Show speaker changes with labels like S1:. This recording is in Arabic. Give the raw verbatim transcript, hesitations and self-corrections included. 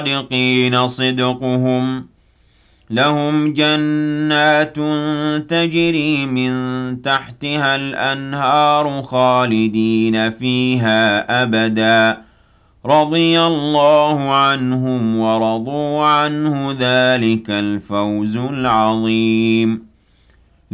S1: الصادقين صدقهم لهم جنات تجري من تحتها الأنهار خالدين فيها أبدا رضي الله عنهم ورضوا عنه ذلك الفوز العظيم